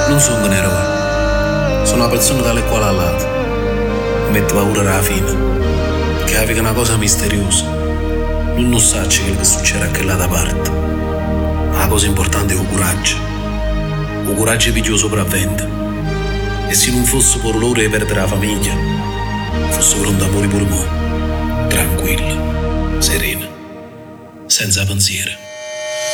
Non sono un eroe, sono una persona dalle quali all'altro. Mi metto paura alla fine, che è una cosa misteriosa. Non sa che succede a quella parte. La cosa importante è il coraggio. Il coraggio per sopravvivere. E se non fosse per loro di perdere la famiglia, fosse pronto a morire per me. Tranquillo, sereno, senza pensiero.